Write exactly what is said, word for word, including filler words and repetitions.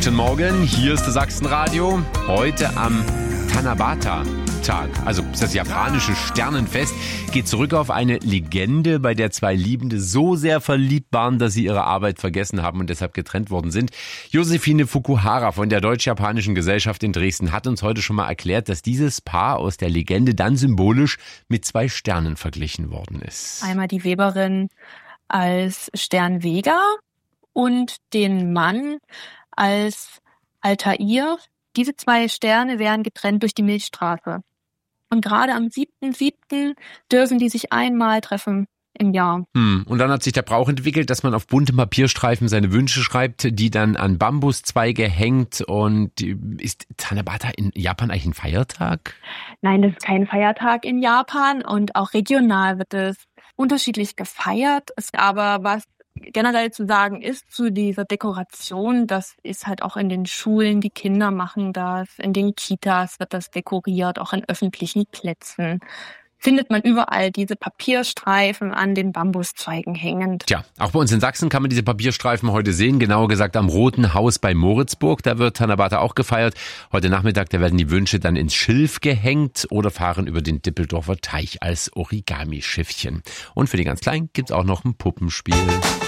Guten Morgen, hier ist das Sachsenradio. Heute am Tanabata-Tag, also das japanische Sternenfest, geht zurück auf eine Legende, bei der zwei Liebende so sehr verliebt waren, dass sie ihre Arbeit vergessen haben und deshalb getrennt worden sind. Josephine Fukuhara von der Deutsch-Japanischen Gesellschaft in Dresden hat uns heute schon mal erklärt, dass dieses Paar aus der Legende dann symbolisch mit zwei Sternen verglichen worden ist. Einmal die Weberin als Stern Vega und den Mann als Altair. Diese zwei Sterne werden getrennt durch die Milchstraße. Und gerade am siebten siebten dürfen die sich einmal treffen im Jahr. Hm. Und dann hat sich der Brauch entwickelt, dass man auf bunten Papierstreifen seine Wünsche schreibt, die dann an Bambuszweige hängt. Und ist Tanabata in Japan eigentlich ein Feiertag? Nein, das ist kein Feiertag in Japan und auch regional wird es unterschiedlich gefeiert. Aber was generell zu sagen ist zu dieser Dekoration, das ist halt auch in den Schulen, die Kinder machen das, in den Kitas wird das dekoriert, auch an öffentlichen Plätzen findet man überall diese Papierstreifen an den Bambuszweigen hängend. Tja, auch bei uns in Sachsen kann man diese Papierstreifen heute sehen, genauer gesagt am Roten Haus bei Moritzburg, da wird Tanabata auch gefeiert. Heute Nachmittag, da werden die Wünsche dann ins Schilf gehängt oder fahren über den Dippeldorfer Teich als Origami-Schiffchen. Und für die ganz Kleinen gibt's auch noch ein Puppenspiel.